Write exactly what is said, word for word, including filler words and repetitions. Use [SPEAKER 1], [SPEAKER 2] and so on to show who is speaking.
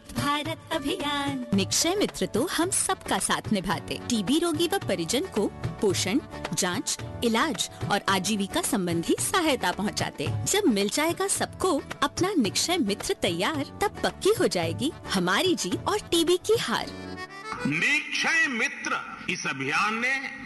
[SPEAKER 1] भारत अभियान। निक्षय मित्र तो हम सबका साथ निभाते। टीबी रोगी व परिजन को पोषण, जांच, इलाज और आजीविका संबंधी सहायता पहुंचाते। जब मिल जाएगा सबको अपना निक्षय मित्र तैयार, तब पक्की हो जाएगी हमारी जीत और टीबी की हार।
[SPEAKER 2] निक्षय मित्र इस अभियान ने